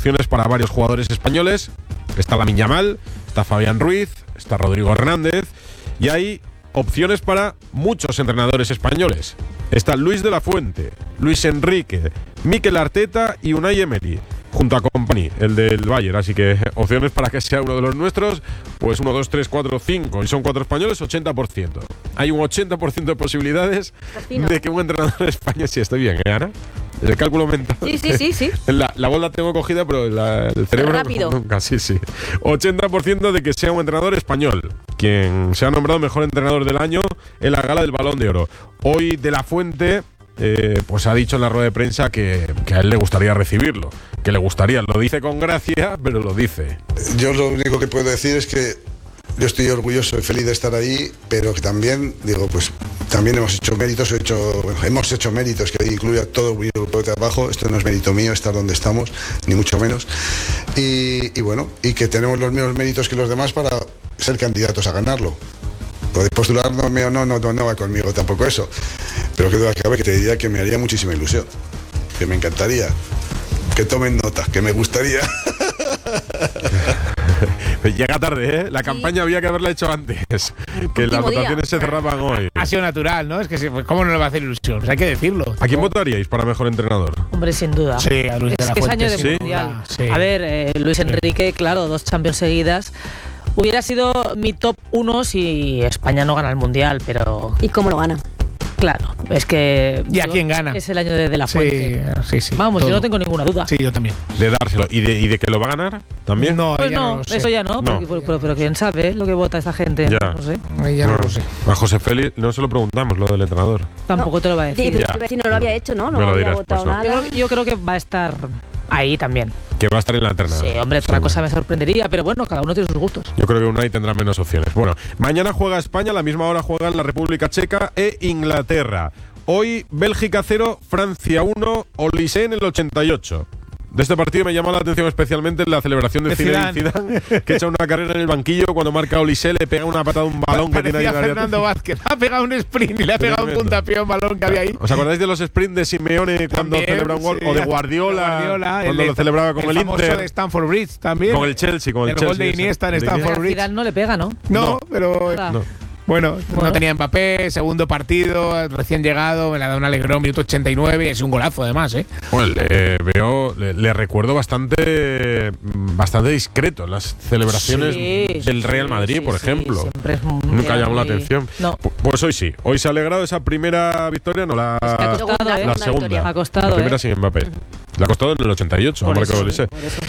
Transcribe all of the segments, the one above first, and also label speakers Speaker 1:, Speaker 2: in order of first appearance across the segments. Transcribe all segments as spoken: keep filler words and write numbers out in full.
Speaker 1: opciones para varios jugadores españoles. Está Lamine Yamal, está Fabián Ruiz, está Rodrigo Hernández y hay opciones para muchos entrenadores españoles. Está Luis de la Fuente, Luis Enrique, Mikel Arteta y Unai Emery, junto a Kompany, el del Bayern. Así que opciones para que sea uno de los nuestros, pues uno, dos, tres, cuatro, cinco, y son cuatro españoles, ochenta por ciento. Hay un ochenta por ciento de posibilidades Cocino. de que un entrenador español… Sí, estoy bien, ¿eh, Ana? El cálculo mental.
Speaker 2: Sí, sí, sí, sí.
Speaker 1: La, la voz la tengo cogida, pero la, el cerebro
Speaker 2: rápido.
Speaker 1: Nunca, sí, sí. ochenta por ciento de que sea un entrenador español, quien se ha nombrado mejor entrenador del año en la gala del Balón de Oro. Hoy De la Fuente eh, pues ha dicho en la rueda de prensa que, que a él le gustaría recibirlo, que le gustaría. Lo dice con gracia, pero lo dice.
Speaker 3: Yo lo único que puedo decir es que yo estoy orgulloso y feliz de estar ahí, pero que también, digo, pues también hemos hecho méritos, he hecho, bueno, hemos hecho méritos que incluye a todo el grupo de trabajo. Esto no es mérito mío estar donde estamos, ni mucho menos. Y, y bueno, y que tenemos los mismos méritos que los demás para ser candidatos a ganarlo. Podéis postular, no, no, no, no, no va conmigo tampoco eso. Pero que duda cabe que te diría que me haría muchísima ilusión, que me encantaría, que tomen nota, que me gustaría.
Speaker 1: Llega tarde, ¿eh? La campaña sí. había que haberla hecho antes. Que las votaciones día. se cerraban hoy.
Speaker 4: Ha sido natural, ¿no? Es que ¿cómo no le va a hacer ilusión? Pues hay que decirlo.
Speaker 1: ¿A quién votaríais para mejor entrenador?
Speaker 2: Hombre, sin duda.
Speaker 4: Sí, a Luis
Speaker 2: es
Speaker 4: de la
Speaker 2: que
Speaker 4: Fuente.
Speaker 2: Es año de
Speaker 1: ¿Sí?
Speaker 2: mundial.
Speaker 4: Sí.
Speaker 2: A ver, eh, Luis Enrique, claro, dos Champions seguidas. Hubiera sido mi top uno si España no gana el mundial, pero…
Speaker 5: ¿Y cómo lo gana?
Speaker 2: Claro, es que…
Speaker 4: ¿Y a quién gana?
Speaker 2: Es el año de, de la Fuente.
Speaker 4: Sí, sí, sí.
Speaker 2: Vamos,
Speaker 4: todo.
Speaker 2: yo no tengo ninguna duda.
Speaker 4: Sí, yo también.
Speaker 1: De dárselo. ¿Y de, y de que lo va a ganar también?
Speaker 4: No,
Speaker 2: pues
Speaker 4: ya
Speaker 2: no,
Speaker 4: no lo sé.
Speaker 2: eso ya no,
Speaker 1: no.
Speaker 2: Porque, pero, pero, pero quién sabe lo que vota esta gente.
Speaker 1: Ya.
Speaker 2: No sé.
Speaker 4: Ya no,
Speaker 1: no
Speaker 4: lo sé.
Speaker 1: A José Félix no se lo preguntamos, lo del entrenador.
Speaker 2: Tampoco
Speaker 5: no.
Speaker 2: te lo va a decir.
Speaker 5: Sí, pero ya. Si no lo había hecho, ¿no? No
Speaker 1: Me lo
Speaker 5: había
Speaker 1: dirás,
Speaker 5: votado
Speaker 1: pues no.
Speaker 5: nada.
Speaker 2: Yo creo, yo creo que va a estar ahí también.
Speaker 1: Que va a estar en la terna.
Speaker 2: Sí, hombre, otra sí. cosa me sorprendería, pero bueno, cada uno tiene sus gustos.
Speaker 1: Yo creo que Unai tendrá menos opciones. Bueno, mañana juega España, a la misma hora juegan la República Checa e Inglaterra. Hoy Bélgica cero, Francia uno, Olise en el ochenta y ocho. De este partido me llama la atención especialmente la celebración de, de Zinedine Zidane, que echa una carrera en el banquillo cuando marca Olise, le pega una patada a un balón que tiene ahí.
Speaker 4: Fernando Vázquez ha pegado un sprint y le ha pegado un puntapié a un balón que había ahí.
Speaker 1: ¿Os acordáis de los sprints de Simeone cuando
Speaker 4: también,
Speaker 1: celebra un gol?
Speaker 4: Sí,
Speaker 1: o de Guardiola, Guardiola cuando el, lo celebraba con el,
Speaker 4: el
Speaker 1: Inter.
Speaker 4: de Stamford Bridge también.
Speaker 1: Con el Chelsea, con el,
Speaker 4: el
Speaker 1: Chelsea.
Speaker 4: El gol de Iniesta en Stamford Bridge.
Speaker 2: Zidane no le pega, ¿no?
Speaker 4: No,
Speaker 1: no.
Speaker 4: pero…
Speaker 1: No.
Speaker 4: Bueno,
Speaker 2: bueno,
Speaker 4: no tenía Mbappé, segundo partido, recién llegado, me la da un alegrón, minuto ochenta y nueve, es un golazo además, ¿eh?
Speaker 1: Bueno, le, veo, le, le recuerdo bastante bastante discreto en las celebraciones
Speaker 2: sí,
Speaker 1: del
Speaker 2: sí,
Speaker 1: Real Madrid,
Speaker 2: sí,
Speaker 1: por
Speaker 2: sí,
Speaker 1: ejemplo.
Speaker 2: Es
Speaker 1: Nunca llamó la atención.
Speaker 2: No.
Speaker 1: Pues hoy sí, hoy se ha alegrado esa primera victoria, no la,
Speaker 2: es que ha costado, ¿eh?
Speaker 1: la segunda.
Speaker 2: Ha costado,
Speaker 1: la primera
Speaker 2: ¿eh?
Speaker 1: sin Mbappé. Le ha costado en el ochenta y ocho,
Speaker 2: por
Speaker 1: ha marcado
Speaker 2: eso,
Speaker 1: Olise.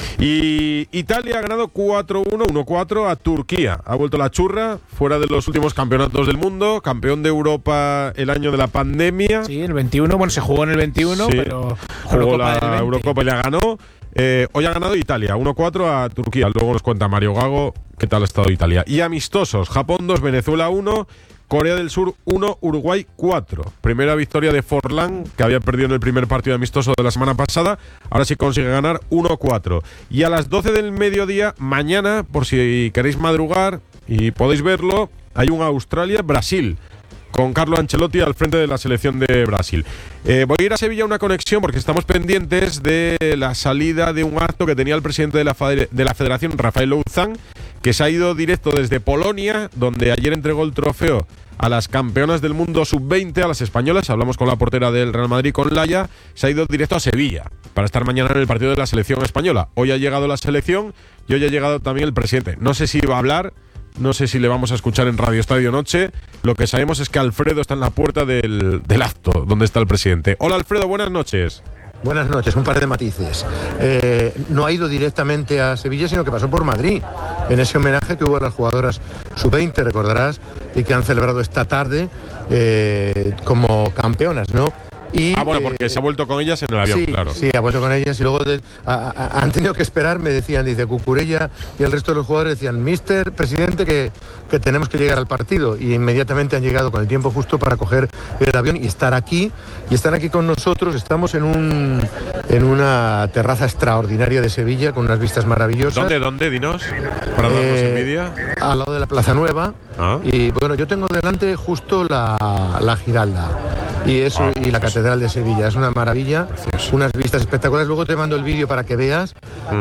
Speaker 1: Y Italia ha ganado cuatro uno, uno cuatro a Turquía. Ha vuelto la churra, fuera de los últimos campeonatos del mundo, campeón de Europa el año de la pandemia.
Speaker 4: Sí, el veintiuno, bueno, se jugó en el veintiuno,
Speaker 1: sí,
Speaker 4: pero
Speaker 1: jugó la Eurocopa y la ganó. Eh, hoy ha ganado Italia, uno cuatro a Turquía. Luego nos cuenta Mario Gago qué tal ha estado Italia. Y amistosos, Japón dos, Venezuela uno, Corea del Sur uno, Uruguay cuatro. Primera victoria de Forlán, que había perdido en el primer partido amistoso de la semana pasada. Ahora sí consigue ganar uno cuatro. Y a las doce del mediodía, mañana, por si queréis madrugar y podéis verlo, hay un Australia-Brasil, con Carlo Ancelotti al frente de la selección de Brasil. Eh, voy a ir a Sevilla a una conexión porque estamos pendientes de la salida de un acto que tenía el presidente de la, de la Federación, Rafael Louzán, que se ha ido directo desde Polonia, donde ayer entregó el trofeo a las campeonas del mundo sub veinte, a las españolas. Hablamos con la portera del Real Madrid, con Laia. Se ha ido directo a Sevilla para estar mañana en el partido de la selección española. Hoy ha llegado la selección y hoy ha llegado también el presidente. No sé si va a hablar, no sé si le vamos a escuchar en Radio Estadio Noche. Lo que sabemos es que Alfredo está en la puerta del, del acto donde está el presidente. Hola Alfredo, buenas noches.
Speaker 6: Buenas noches, un par de matices. Eh, no ha ido directamente a Sevilla, sino que pasó por Madrid, en ese homenaje que hubo a las jugadoras sub veinte, recordarás, y que han celebrado esta tarde eh, como campeonas, ¿no? Y,
Speaker 1: ah, bueno, porque
Speaker 6: eh,
Speaker 1: se ha vuelto con ellas en el avión,
Speaker 6: sí,
Speaker 1: claro.
Speaker 6: Sí, ha vuelto con ellas y luego de, a, a, han tenido que esperar, me decían, dice Cucurella y el resto de los jugadores decían, mister Presidente, que, que tenemos que llegar al partido, y inmediatamente han llegado con el tiempo justo para coger el avión y estar aquí, y están aquí con nosotros. Estamos en un en una terraza extraordinaria de Sevilla con unas vistas maravillosas.
Speaker 1: ¿Dónde, dónde, dinos? Para darnos
Speaker 6: eh,
Speaker 1: envidia.
Speaker 6: Al lado de la Plaza Nueva.
Speaker 1: ¿Ah?
Speaker 6: Y bueno, yo tengo delante justo la, la Giralda y eso, ah, y la Catedral de Sevilla. Es una maravilla, precioso. Unas vistas espectaculares. Luego te mando el vídeo para que veas.